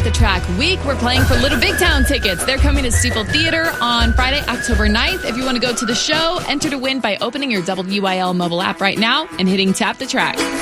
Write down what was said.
the Track week. We're playing for Little Big Town tickets. They're coming to Steeple Theater on Friday, October 9th. If you want to go to the show, enter to win by opening your WIL mobile app right now and hitting Tap the Track.